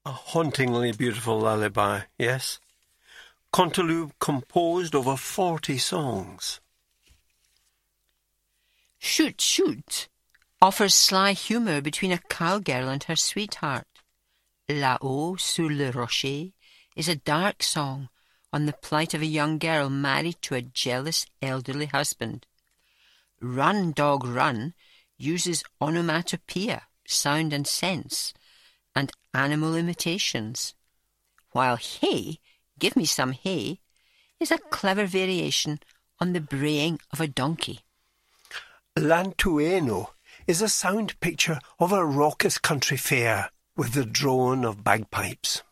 A hauntingly beautiful lullaby, yes. Canteloupe composed over 40 songs. Shoot, Shoot offers sly humour between a cowgirl and her sweetheart. Là-haut sur le rocher is a dark song on the plight of a young girl married to a jealous elderly husband. Run, Dog, Run uses onomatopoeia, sound and sense, and animal imitations, while Hey, Give Me Some Hay is a clever variation on the braying of a donkey. L'Antueno is a sound picture of a raucous country fair with the drone of bagpipes.